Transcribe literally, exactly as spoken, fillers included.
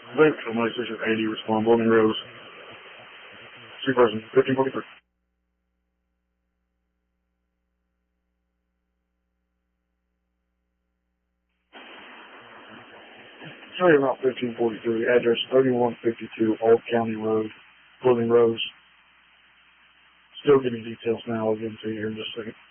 Luke from ninety-six eighty, respond, Building Rose. Three person, fifteen forty-three. Sorry about fifteen forty-three, address thirty-one fifty-two Old County Road, Building Rose. Still getting details now, I'll get them to you here in just a second.